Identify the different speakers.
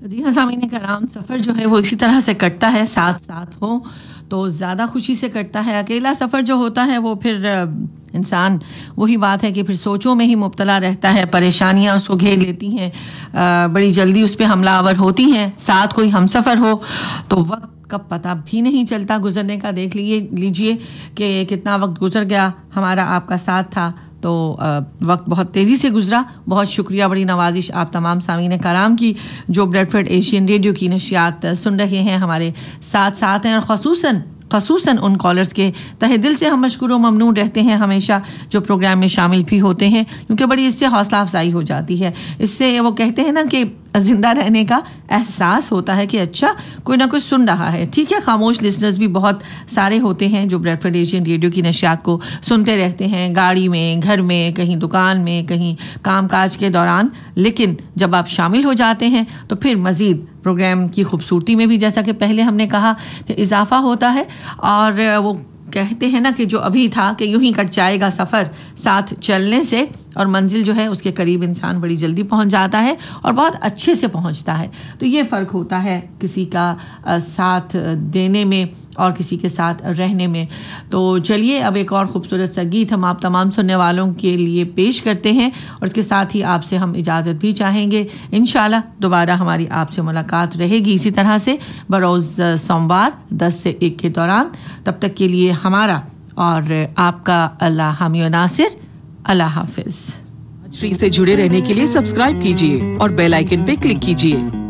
Speaker 1: جی ہاں سامعین کرام، سفر جو ہے وہ اسی طرح سے کٹتا ہے، ساتھ ساتھ ہو تو زیادہ خوشی سے کٹتا ہے. اکیلا سفر جو ہوتا ہے وہ پھر انسان وہی بات ہے کہ پھر سوچوں میں ہی مبتلا رہتا ہے، پریشانیاں اس کو گھیر لیتی ہیں، بڑی جلدی اس پہ حملہ آور ہوتی ہیں. ساتھ کوئی ہم سفر ہو تو وقت کا پتہ بھی نہیں چلتا گزرنے کا. دیکھ لیجئے کہ کتنا وقت گزر گیا، ہمارا آپ کا ساتھ تھا تو وقت بہت تیزی سے گزرا. بہت شکریہ، بڑی نوازش آپ تمام سامعین کرام کی جو بریڈ فورڈ ایشین ریڈیو کی نشریات سن رہے ہیں، ہمارے ساتھ ہیں، اور خصوصاً ان کالرز کے تہہ دل سے ہم مشکور و ممنون رہتے ہیں ہمیشہ جو پروگرام میں شامل بھی ہوتے ہیں، کیونکہ بڑی اس سے حوصلہ افزائی ہو جاتی ہے. اس سے وہ کہتے ہیں نا کہ زندہ رہنے کا احساس ہوتا ہے کہ اچھا کوئی نہ کوئی سن رہا ہے. ٹھیک ہے، خاموش لسنرز بھی بہت سارے ہوتے ہیں جو بریڈ فورڈ ایشین ریڈیو کی نشریات کو سنتے رہتے ہیں، گاڑی میں، گھر میں، کہیں دکان میں، کہیں کام کاج کے دوران. لیکن جب آپ شامل ہو جاتے ہیں تو پھر مزید پروگرام کی خوبصورتی میں بھی، جیسا کہ پہلے ہم نے کہا، کہ اضافہ ہوتا ہے. اور وہ کہتے ہیں نا کہ جو ابھی تھا کہ یوں ہی کٹ جائے گا سفر ساتھ چلنے سے، اور منزل جو ہے اس کے قریب انسان بڑی جلدی پہنچ جاتا ہے اور بہت اچھے سے پہنچتا ہے. تو یہ فرق ہوتا ہے کسی کا ساتھ دینے میں اور کسی کے ساتھ رہنے میں. تو چلیے اب ایک اور خوبصورت سا گیت ہم آپ تمام سننے والوں کے لیے پیش کرتے ہیں، اور اس کے ساتھ ہی آپ سے ہم اجازت بھی چاہیں گے. انشاءاللہ دوبارہ ہماری آپ سے ملاقات رہے گی اسی طرح سے بروز سوموار 10 سے 1 کے دوران. تب تک کے لیے ہمارا اور آپ کا اللہ حامی و ناصر. اللہ حافظ.
Speaker 2: شری سے جڑے رہنے کے لیے سبسکرائب کیجیے اور بیل آئیکن پہ کلک کیجیے.